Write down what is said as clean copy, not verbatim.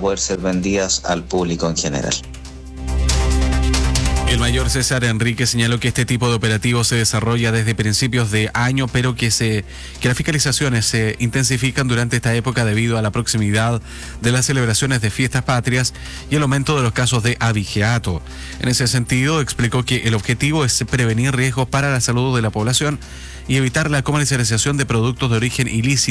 poder ser vendidas al público en general. El mayor César Enrique señaló que este tipo de operativos se desarrolla desde principios de año, pero que las fiscalizaciones se intensifican durante esta época debido a la proximidad de las celebraciones de fiestas patrias y el aumento de los casos de abigeato. En ese sentido, explicó que el objetivo es prevenir riesgos para la salud de la población y evitar la comercialización de productos de origen ilícito